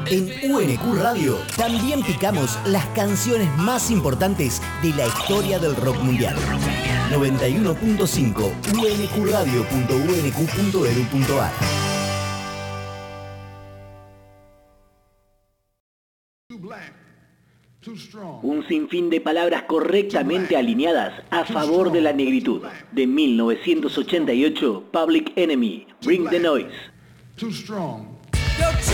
En UNQ Radio también picamos las canciones más importantes de la historia del rock mundial. 91.5 unqradio.unq.edu.ar. Un sinfín de palabras correctamente alineadas a favor de la negritud. De 1988, Public Enemy, Bring the Noise. Too strong.